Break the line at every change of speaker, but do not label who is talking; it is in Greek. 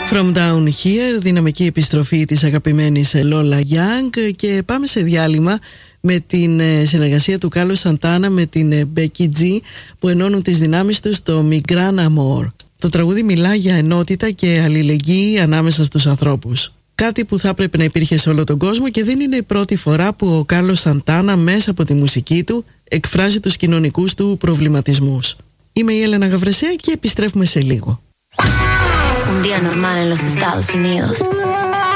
From Down Here, δυναμική επιστροφή της αγαπημένης Lola Young, και πάμε σε διάλειμμα με την συνεργασία του Κάρλος Σαντάνα με την Becky G, που ενώνουν τις δυνάμεις τους στο Mi Gran Amor. Το τραγούδι μιλά για ενότητα και αλληλεγγύη ανάμεσα στους ανθρώπους. Κάτι που θα έπρεπε να υπήρχε σε όλο τον κόσμο, και δεν είναι η πρώτη φορά που ο Κάρλος Σαντάνα μέσα από τη μουσική του εκφράζει τους κοινωνικούς του προβληματισμούς. Είμαι η Έλενα Γαβρεσέα και επιστρέφουμε σε λίγο.
Un día normal en los Estados Unidos.